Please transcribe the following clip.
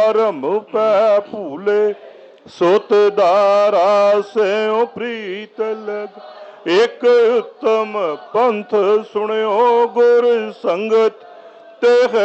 ਧਰਮ ਪੈ ਭੂਲੇ ਸੁਤ ਦਾਰਾ ਸਿਉ ਪ੍ਰੀਤ ਲਗ। ਇੱਕ ਉੱਤਮ ਪੰਥ ਸੁਣਿਓ ਗੁਰ ਸੰਗਤ ਤੇ